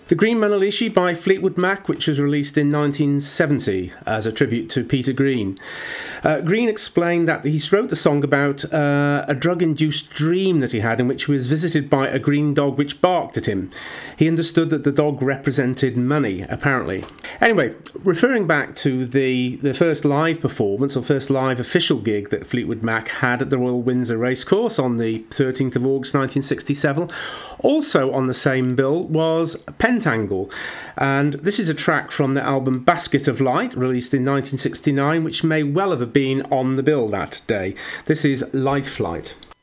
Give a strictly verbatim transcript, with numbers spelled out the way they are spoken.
The Green Manalishi by Fleetwood Mac, which was released in nineteen seventy as a tribute to Peter Green. Uh, Green explained that he wrote the song about uh, a drug-induced dream that he had in which he was visited by a green dog which barked at him. He understood that the dog represented money, apparently. Anyway, referring back to the, the first live performance or first live official gig that Fleetwood Mac had at the Royal Windsor Racecourse on the thirteenth of August nineteen sixty-seven, also on the same bill was Pentangle, and this is a track from the album Basket of Light, released in nineteen sixty-nine, which may well have been on the bill that day. This is Light Flight.